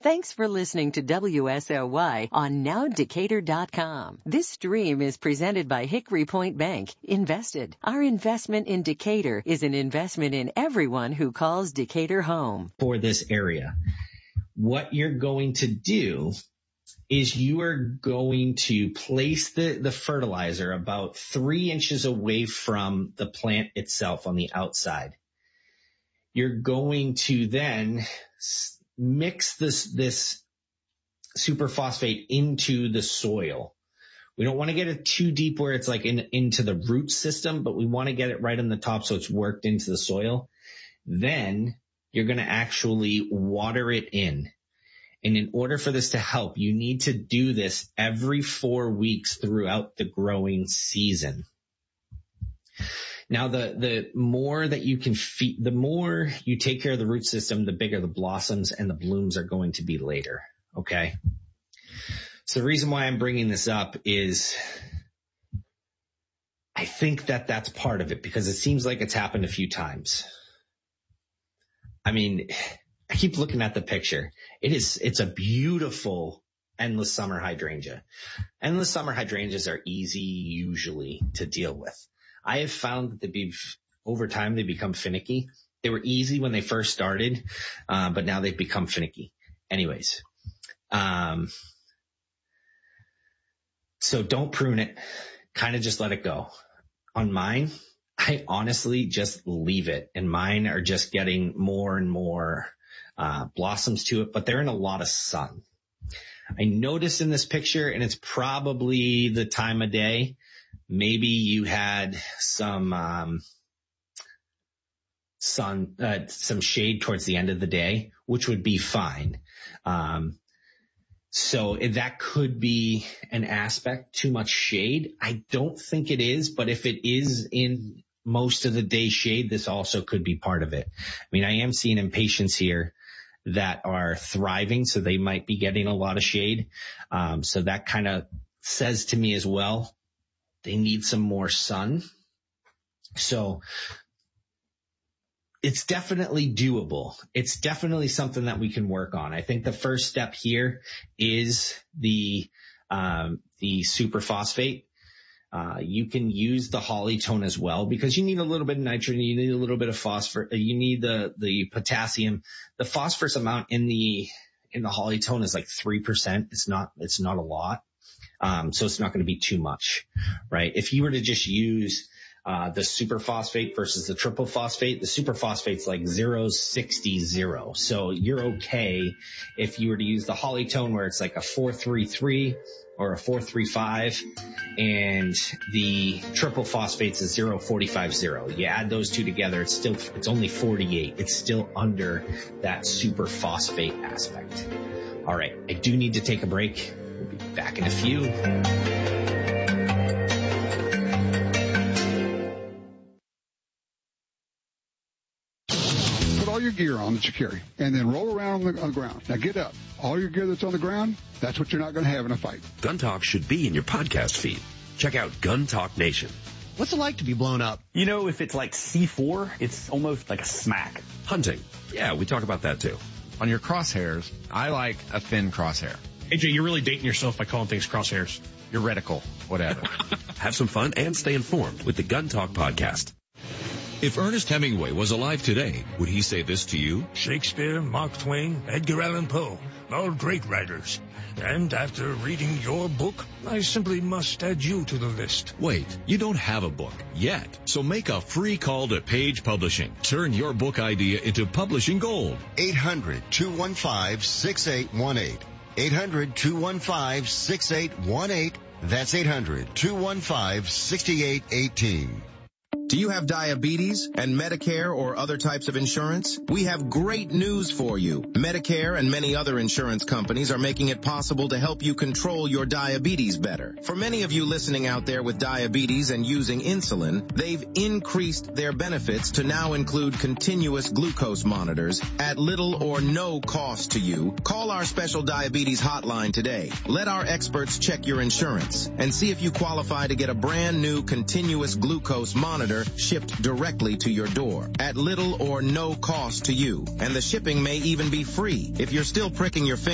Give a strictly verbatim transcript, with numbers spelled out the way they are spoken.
Thanks for listening to W S L Y on now decatur dot com. This stream is presented by Hickory Point Bank. Invested. Our investment in Decatur is an investment in everyone who calls Decatur home. For this area, what you're going to do is you are going to place the, the fertilizer about three inches away from the plant itself on the outside. You're going to then mix this, this superphosphate into the soil. We don't want to get it too deep where it's like in, into the root system, but we want to get it right on the top so it's worked into the soil. Then you're going to actually water it in. And in order for this to help, you need to do this every four weeks throughout the growing season. Now, the, the more that you can feed, the more you take care of the root system, the bigger the blossoms and the blooms are going to be later. Okay. So the reason why I'm bringing this up is I think that that's part of it because it seems like it's happened a few times. I mean, I keep looking at the picture. It is, it's a beautiful endless summer hydrangea. Endless summer hydrangeas are easy usually to deal with. I have found that they be, over time they become finicky. They were easy when they first started, uh, but now they've become finicky. Anyways, um, so don't prune it. Kind of just let it go. On mine, I honestly just leave it, and mine are just getting more and more uh blossoms to it, but they're in a lot of sun. I noticed in this picture, and it's probably the time of day, maybe you had some um sun, uh, some shade towards the end of the day, which would be fine. Um So that could be an aspect, too much shade. I don't think it is, but if it is in most of the day shade, this also could be part of it. I mean, I am seeing impatiens here that are thriving, so they might be getting a lot of shade. Um, so that kind of says to me as well, they need some more sun. So it's definitely doable. It's definitely something that we can work on. I think the first step here is the, um, the superphosphate. Uh, you can use the Hollytone as well because you need a little bit of nitrogen. You need a little bit of phosphorus. You need the, the potassium. The phosphorus amount in the, in the Hollytone is like three percent. It's not, it's not a lot. Um, so it's not going to be too much, right? If you were to just use Uh, the superphosphate versus the triple phosphate, the superphosphate's like zero sixty zero. So you're okay if you were to use the Hollytone where it's like a four three three or a four three five, and the triple phosphate's is zero forty-five zero. You add those two together, it's still, it's only forty-eight. It's still under that superphosphate aspect. All right. I do need to take a break. We'll be back in a few. All your gear on that you carry, and then roll around on the, on the ground. Now get up. All your gear that's on the ground, that's what you're not going to have in a fight. Gun Talk should be in your podcast feed. Check out Gun Talk Nation. What's it like to be blown up? You know, if it's like C four, it's almost like a smack. Hunting. Yeah, we talk about that too. On your crosshairs, I like a thin crosshair. A J, you're really dating yourself by calling things crosshairs. Your reticle, whatever. Have some fun and stay informed with the Gun Talk podcast. If Ernest Hemingway was alive today, would he say this to you? Shakespeare, Mark Twain, Edgar Allan Poe, all great writers. And after reading your book, I simply must add you to the list. Wait, you don't have a book yet. So make a free call to Page Publishing. Turn your book idea into publishing gold. eight hundred, two one five, six eight one eight. eight hundred, two one five, six eight one eight. That's eight hundred, two one five, six eight one eight. Do you have diabetes and Medicare or other types of insurance? We have great news for you. Medicare and many other insurance companies are making it possible to help you control your diabetes better. For many of you listening out there with diabetes and using insulin, they've increased their benefits to now include continuous glucose monitors at little or no cost to you. Call our special diabetes hotline today. Let our experts check your insurance and see if you qualify to get a brand new continuous glucose monitor shipped directly to your door at little or no cost to you. And the shipping may even be free. If you're still pricking your finger